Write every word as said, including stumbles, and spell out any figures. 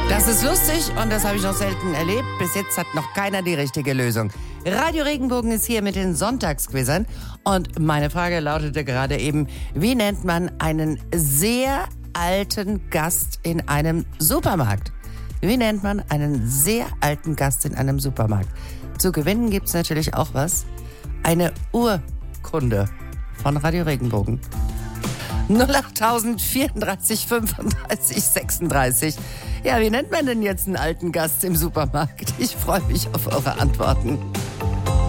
Das ist lustig und das habe ich noch selten erlebt. Bis jetzt hat noch keiner die richtige Lösung. Radio Regenbogen ist hier mit den Sonntagsquizern und meine Frage lautete gerade eben, wie nennt man einen sehr alten Gast in einem Supermarkt? Wie nennt man einen sehr alten Gast in einem Supermarkt? Zu gewinnen gibt's natürlich auch was. Eine Urkunde von Radio Regenbogen. null acht vierunddreißig fünfunddreißig sechsunddreißig. Ja, wie nennt man denn jetzt einen alten Gast im Supermarkt? Ich freue mich auf eure Antworten.